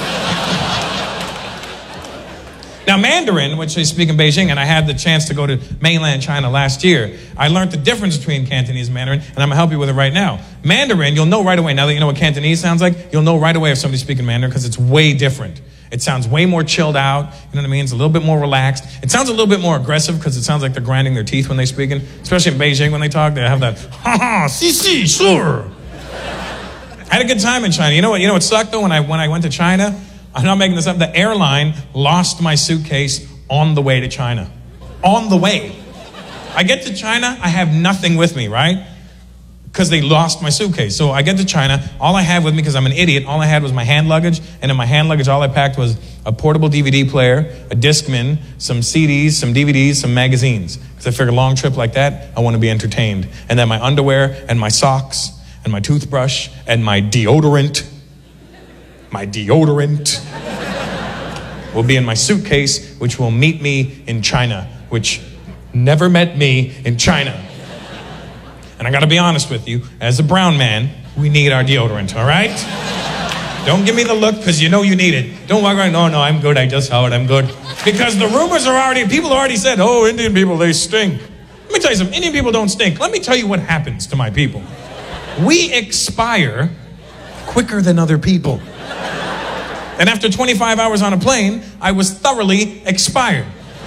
Now, Mandarin, which they speak in Beijing, and I had the chance to go to mainland China last year, I learned the difference between Cantonese and Mandarin, and I'm going to help you with it right now. Mandarin, you'll know right away, now that you know what Cantonese sounds like, you'll know right away if somebody's speaking Mandarin because it's way different. It sounds way more chilled out, you know what I mean? It's a little bit more relaxed. It sounds a little bit more aggressive because it sounds like they're grinding their teeth when they're speaking, especially in Beijing when they talk, they have that, ha ha, si si, sure. I had a good time in China. You know what, you know what sucked though when I, when I went to China? I'm not making this up. The airline lost my suitcase on the way to China. On the way. I get to China, I have nothing with me, right? Because they lost my suitcase. So I get to China, all I have with me, because I'm an idiot, all I had was my hand luggage, and in my hand luggage, all I packed was a portable D V D player, a Discman, some C Ds, some D V Ds, some magazines. Because I figured a long trip like that, I want to be entertained. And then my underwear, and my socks, and my toothbrush, and my deodorant, my deodorant, will be in my suitcase, which will meet me in China, which never met me in China. And I gotta be honest with you, as a brown man, we need our deodorant, all right? Don't give me the look, because you know you need it. Don't walk around, no, no, I'm good, I just saw it, I'm good. Because the rumors are already, people already said, oh, Indian people, they stink. Let me tell you something, Indian people don't stink. Let me tell you what happens to my people. We expire quicker than other people. And after twenty-five hours on a plane, I was thoroughly expired.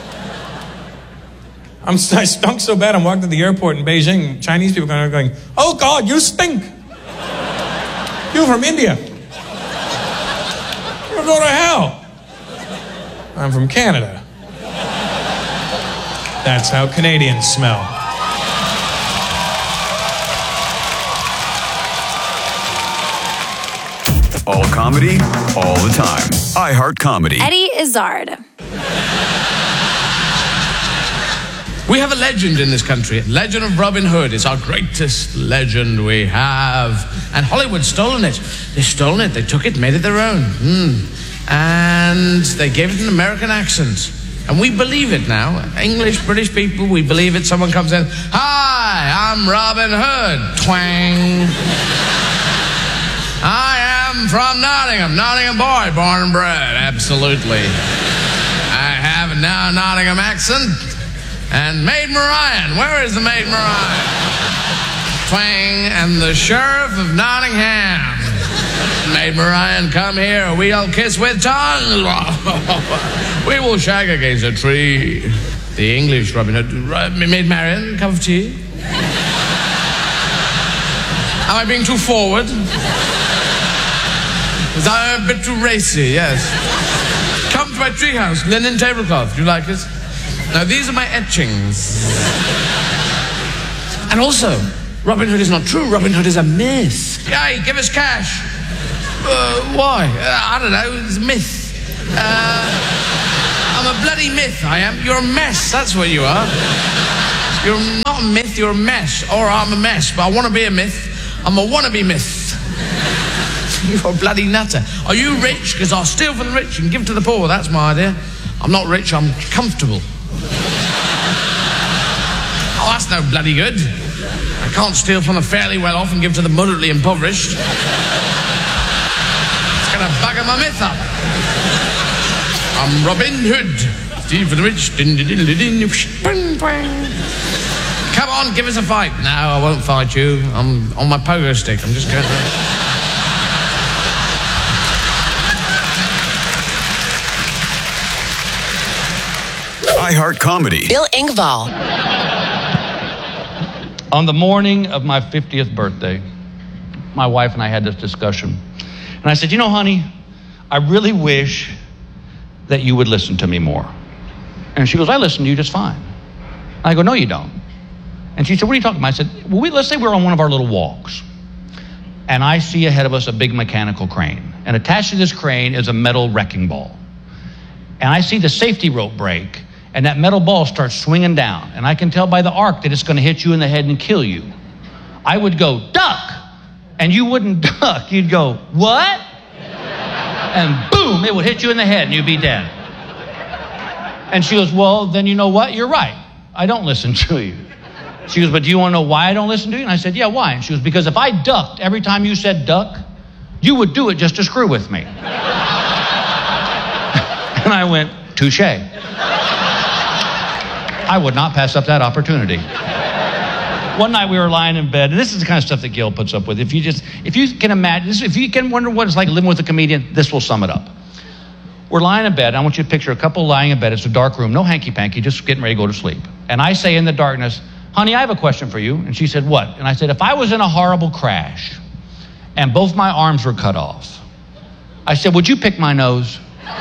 I'm, I stunk so bad, I'm walking to the airport in Beijing, Chinese people are going, oh God, you stink. You're from India. You'll go to hell. I'm from Canada. That's how Canadians smell. All comedy, all the time. iHeart Comedy. Eddie Izzard. We have a legend in this country. Legend of Robin Hood is our greatest legend we have. And Hollywood's stolen it. They've stolen it. They took it, made it their own. Mm. And they gave it an American accent. And we believe it now. English, British people, we believe it. Someone comes in, hi, I'm Robin Hood. Twang. I am from Nottingham. Nottingham boy, born and bred. Absolutely. I have a now Nottingham accent. And Maid Marian. Where is the Maid Marian? Twang. And the Sheriff of Nottingham. Maid Marian, come here. We'll kiss with tongue. We will shag against a tree. The English Robin Hood. Maid Marian, cup of tea. Am I being too forward? Because I'm a bit too racy, yes. Come to my treehouse, linen tablecloth. Do you like it? Now, these are my etchings. And also, Robin Hood is not true. Robin Hood is a myth. Yay, give us cash. Uh, why? Uh, I don't know. It's a myth. Uh, I'm a bloody myth, I am. You're a mess. That's what you are. You're not a myth, you're a mess. Or I'm a mess, but I want to be a myth. I'm a wannabe myth. You're a bloody nutter. Are you rich? Because I'll steal from the rich and give to the poor. That's my idea. I'm not rich, I'm comfortable. Oh, that's no bloody good. I can't steal from the fairly well-off and give to the moderately impoverished. It's gonna bugger my myth up. I'm Robin Hood. Steal for the rich. Come on, give us a fight. No, I won't fight you. I'm on my pogo stick. I'm just going to... iHeart Comedy. Bill Engvall. On the morning of my fiftieth birthday, my wife and I had this discussion. And I said, you know, honey, I really wish that you would listen to me more. And she goes, I listen to you just fine. And I go, no, you don't. And she said, what are you talking about? I said, well, we, let's say we're on one of our little walks. And I see ahead of us a big mechanical crane. And attached to this crane is a metal wrecking ball. And I see the safety rope break. And that metal ball starts swinging down. And I can tell by the arc that it's going to hit you in the head and kill you. I would go, duck! And you wouldn't duck. You'd go, what? And boom, it would hit you in the head and you'd be dead. And she goes, well, then you know what? You're right. I don't listen to you. She goes, but do you want to know why I don't listen to you? And I said, yeah, why? And she goes, because if I ducked every time you said duck, you would do it just to screw with me. And I went, touche. I would not pass up that opportunity. One night we were lying in bed, and this is the kind of stuff that Gil puts up with. If you just, if you can imagine, this, if you can wonder what it's like living with a comedian, this will sum it up. We're lying in bed. I want you to picture a couple lying in bed. It's a dark room, no hanky-panky, just getting ready to go to sleep. And I say in the darkness, honey, I have a question for you. And she said, what? And I said, if I was in a horrible crash and both my arms were cut off, I said, would you pick my nose?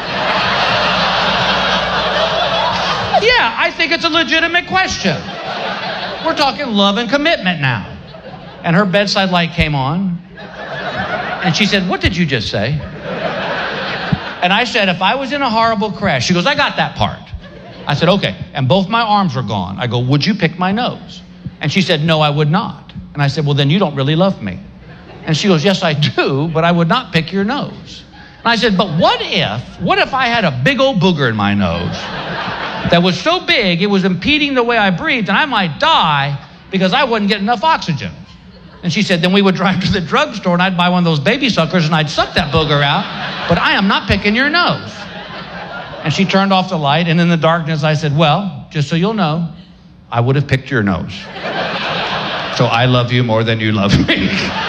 Yeah, I think it's a legitimate question. We're talking love and commitment now. And her bedside light came on. And she said, what did you just say? And I said, if I was in a horrible crash. She goes, I got that part. I said, okay. And both my arms were gone. I go, would you pick my nose? And she said, no, I would not. And I said, well, then you don't really love me. And she goes, yes, I do, but I would not pick your nose. And I said, but what if, what if I had a big old booger in my nose that was so big it was impeding the way I breathed and I might die because I wouldn't get enough oxygen? And she said, then we would drive to the drugstore and I'd buy one of those baby suckers and I'd suck that booger out, but I am not picking your nose. And she turned off the light, and in the darkness I said, well, just so you'll know, I would have picked your nose. So I love you more than you love me.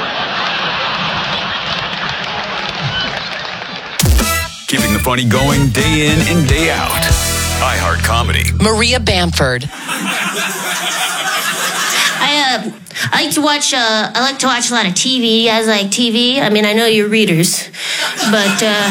Keeping the funny going day in and day out. iHeart Comedy. Maria Bamford. I uh, I like to watch. Uh, I like to watch a lot of T V. You guys like T V? I mean, I know you're readers, but uh,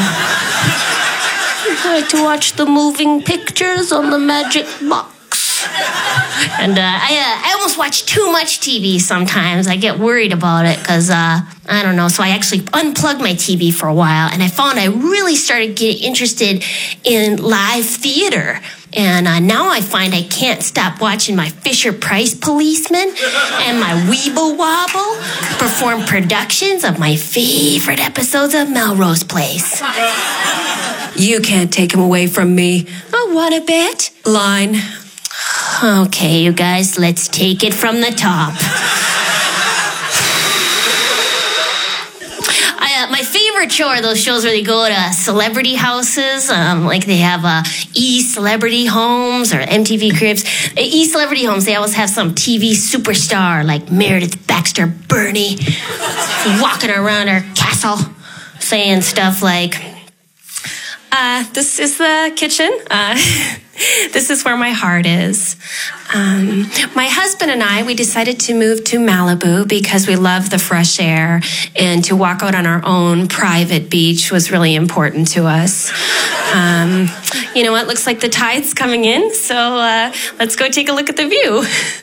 I like to watch the moving pictures on the magic box. And uh, I uh, I almost watch too much T V sometimes. I get worried about it because uh, I don't know. So I actually unplugged my T V for a while, and I found I really started getting interested in live theater. And uh, now I find I can't stop watching my Fisher-Price policemen and my Weeble Wobble perform productions of my favorite episodes of Melrose Place. You can't take him away from me. Oh, what a bit? Line. Okay, you guys, let's take it from the top. I, uh, my favorite show are those shows where they go to celebrity houses, um, like they have uh, E-Celebrity Homes or M T V Cribs. E-Celebrity Homes, they always have some T V superstar like Meredith Baxter Birney walking around her castle saying stuff like, Uh, this is the kitchen. Uh, this is where my heart is. Um, my husband and I, we decided to move to Malibu because we love the fresh air, and to walk out on our own private beach was really important to us. Um, you know what? Looks like the tide's coming in, so uh, let's go take a look at the view.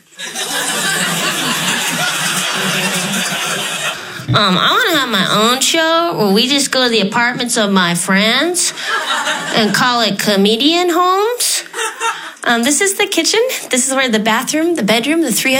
Um, I want to have my own show where we just go to the apartments of my friends and call it Comedian Homes. Um, this is the kitchen. This is where the bathroom, the bedroom, the three